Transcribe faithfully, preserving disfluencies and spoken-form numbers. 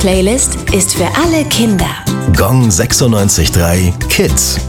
Playlist ist für alle Kinder. Gong sechsundneunzig Komma drei Kids.